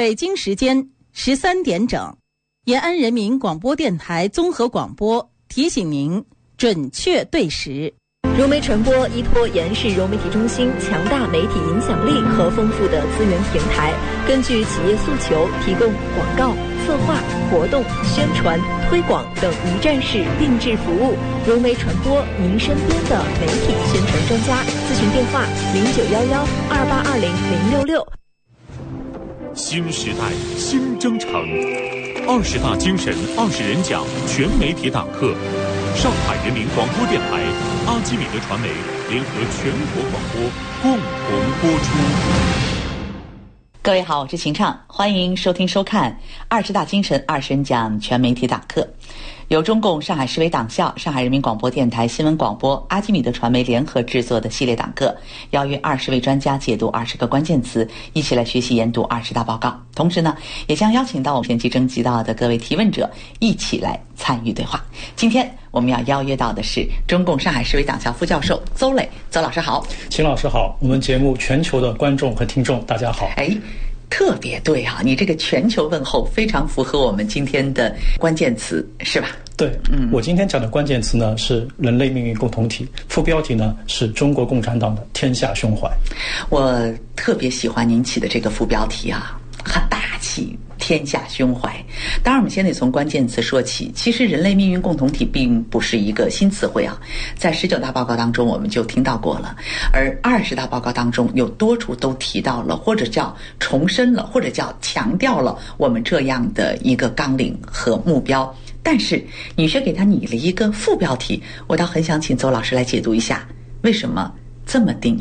北京时间13点整，延安人民广播电台综合广播提醒您准确对时。 融媒传播依托延安市融媒体中心强大媒体影响力和丰富的资源平台，根据企业诉求，提供广告、策划、活动、宣传、推广等一站式定制服务。融媒传播，您身边的媒体宣传专家。咨询电话0911282066。 新时代，新征程，20大精神20人讲全媒体党课，上海人民广播电台、阿基米德传媒联合全国广播共同播出。 各位好，我是秦畅，欢迎收听收看20大精神20人讲全媒体党课，由中共上海市委党校、上海人民广播电台新闻广播、阿基米德传媒联合制作的系列党课，邀约20位专家解读20个关键词，一起来学习研读20大报告。同时呢，也将邀请到我们前期征集到的各位提问者一起来参与对话。今天我们要邀约到的是中共上海市委党校副教授邹磊，邹老师好。 秦老师好，我们节目全球的观众和听众大家好。 特别对啊，你这个全球问候非常符合我们今天的关键词，是吧？ 对，我今天讲的关键词呢是人类命运共同体，副标题呢是中国共产党的天下胸怀。 我特别喜欢您起的这个副标题啊，很大气，天下胸怀。当然我们先得从关键词说起，其实人类命运共同体并不是一个新词汇啊，在19大报告当中我们就听到过了，而20大报告当中有多处都提到了，或者叫重申了，或者叫强调了我们这样的一个纲领和目标，但是你却给它拟了一个副标题，我倒很想请邹老师来解读一下为什么这么定义。